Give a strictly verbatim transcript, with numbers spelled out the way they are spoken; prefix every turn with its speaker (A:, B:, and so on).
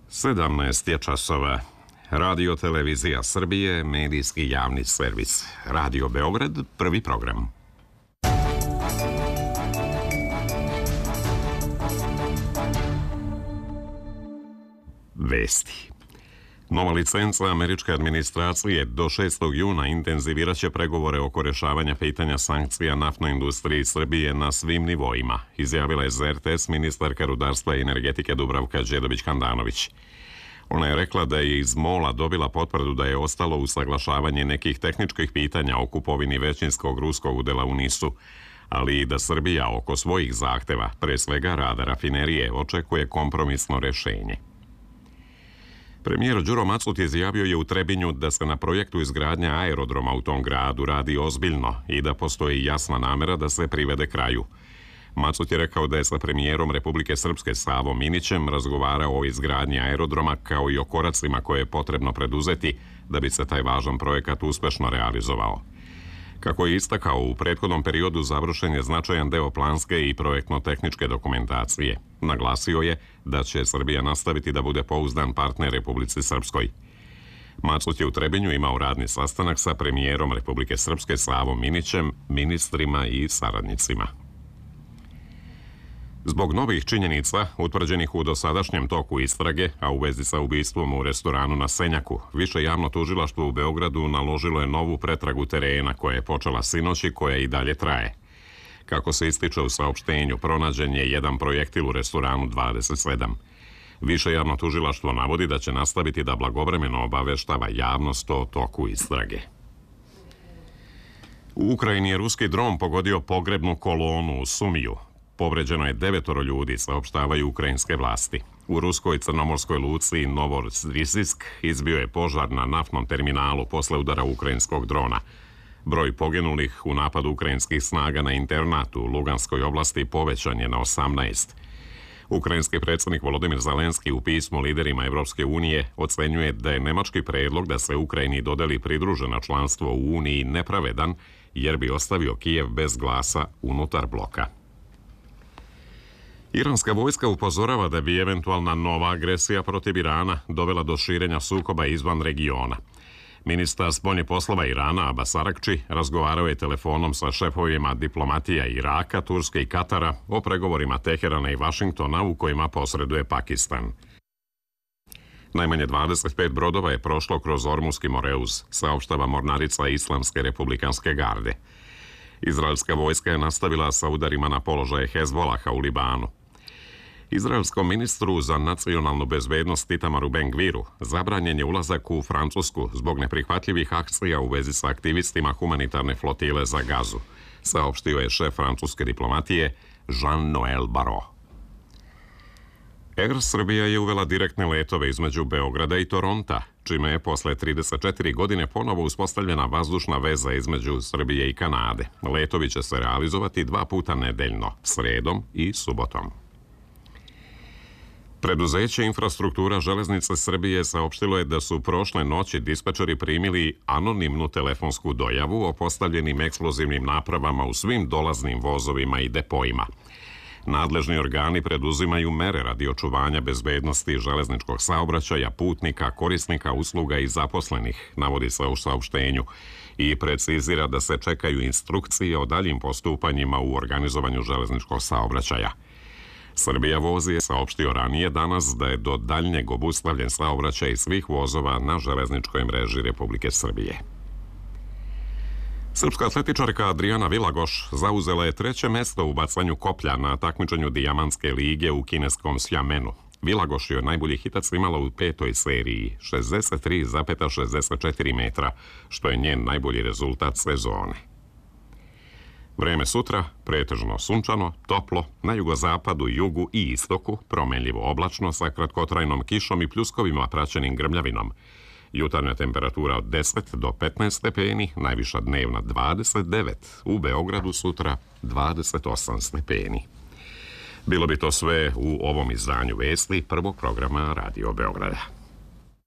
A: sedamnaest je časova. Radio Televizija Srbije, medijski javni servis. Radio Beograd, prvi program. Vesti. Nova licenca američke administracije do šestog juna intenzivirat će pregovore oko rješavanja pitanja sankcija naftnoj industriji Srbije na svim nivoima, izjavila je za er te es ministarka rudarstva i energetike Dubravka Đedović-Handanović. Ona je rekla da je iz MOL-a dobila potvrdu da je ostalo usaglašavanje nekih tehničkih pitanja o kupovini većinskog ruskog udela u nisu, ali i da Srbija oko svojih zahteva, pre svega rada rafinerije, očekuje kompromisno rješenje. Premijer Đuro Macut izjavio je u Trebinju da se na projektu izgradnja aerodroma u tom gradu radi ozbiljno i da postoji jasna namera da se privede kraju. Macut je rekao da je sa premijerom Republike Srpske Savom Minićem razgovarao o izgradnji aerodroma kao i o koracima koje je potrebno preduzeti da bi se taj važan projekat uspešno realizovao. Kako je istakao, u prethodnom periodu završen je značajan deo planske i projektno-tehničke dokumentacije. Naglasio je da će Srbija nastaviti da bude pouzdan partner Republici Srpskoj. Macut je u Trebinju imao radni sastanak sa premijerom Republike Srpske Savom Minićem, ministrima i saradnicima. Zbog novih činjenica, utvrđenih u dosadašnjem toku istrage, a u vezi sa ubistvom u restoranu na Senjaku, Više javno tužilaštvo u Beogradu naložilo je novu pretragu terena koja je počela sinoć i koja i dalje traje. Kako se ističe u saopštenju, pronađen je jedan projektil u restoranu dvadeset sedam. Više javno tužilaštvo navodi da će nastaviti da blagovremeno obaveštava javnost o toku istrage. U Ukrajini je ruski dron pogodio pogrebnu kolonu u Sumiju. Povređeno je devetoro ljudi, saopštavaju ukrajinske vlasti. U ruskoj crnomorskoj luci Novorossijsk izbio je požar na naftnom terminalu posle udara ukrajinskog drona. Broj poginulih u napadu ukrajinskih snaga na internat u Luganskoj oblasti povećan je na osamnaest. Ukrajinski predsjednik Volodimir Zelenski u pismu liderima Evropske unije ocenjuje da je nemački predlog da se Ukrajini dodeli pridruženo članstvo u Uniji nepravedan, jer bi ostavio Kijev bez glasa unutar bloka. Iranska vojska upozorava da bi eventualna nova agresija protiv Irana dovela do širenja sukoba izvan regiona. Ministar spoljnih poslova Irana, Abbas Arakči, razgovarao je telefonom sa šefovima diplomatija Iraka, Turske i Katara o pregovorima Teherana i Vašingtona u kojima posreduje Pakistan. Najmanje dvadeset pet brodova je prošlo kroz Ormuski Moreuz, saopštava mornarica Islamske republikanske garde. Izraelska vojska je nastavila sa udarima na položaje Hezbolaha u Libanu. Izraelskom ministru za nacionalnu bezbednost Itamaru Ben-Gviru zabranjen je ulazak u Francusku zbog neprihvatljivih akcija u vezi sa aktivistima humanitarne flotile za Gazu, saopštio je šef francuske diplomatije Jean-Noël Barrot. Er Srbija je uvela direktne letove između Beograda i Toronta, čime je posle trideset četiri godine ponovo uspostavljena vazdušna veza između Srbije i Kanade. Letovi će se realizovati dva puta nedeljno, sredom i subotom. Preduzeće Infrastruktura železnice Srbije saopštilo je da su prošle noći dispečeri primili anonimnu telefonsku dojavu o postavljenim eksplozivnim napravama u svim dolaznim vozovima i depojima. Nadležni organi preduzimaju mere radi očuvanja bezbednosti železničkog saobraćaja, putnika, korisnika usluga i zaposlenih, navodi se u saopštenju, i precizira da se čekaju instrukcije o daljim postupanjima u organizovanju železničkog saobraćaja. Srbija voz je saopštio ranije danas da je do daljnjeg obustavljen saobraćaj svih vozova na železničkoj mreži Republike Srbije. Srpska atletičarka Adriana Vilagoš zauzela je treće mesto u bacanju koplja na takmičenju Dijamantske lige u kineskom Sjamenu. Vilagoš je najbolji hitac imala u petoj seriji, šezdeset tri zarez šezdeset četiri metra, što je njen najbolji rezultat sezone. Vreme sutra, pretežno sunčano, toplo, na jugozapadu, jugu i istoku, promenljivo oblačno sa kratkotrajnom kišom i pljuskovima praćenim grmljavinom. Jutarnja temperatura od deset do petnaest stepeni, najviša dnevna dvadeset devet, u Beogradu sutra dvadeset osam stepeni. Bilo bi to sve u ovom izdanju vesti prvog programa Radio Beograda.